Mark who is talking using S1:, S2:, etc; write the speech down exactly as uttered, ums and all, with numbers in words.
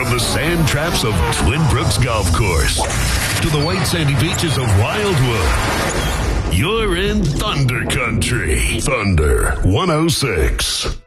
S1: From the sand traps of Twin Brooks Golf Course to the white sandy beaches of Wildwood, you're in Thunder Country. Thunder one oh six.